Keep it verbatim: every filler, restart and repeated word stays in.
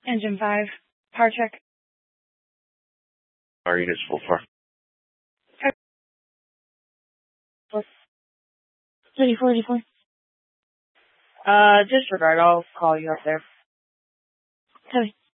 Engine five. Power check. Our units full far. thirty-four, eighty-four. Uh, disregard. I'll call you up there. Copy.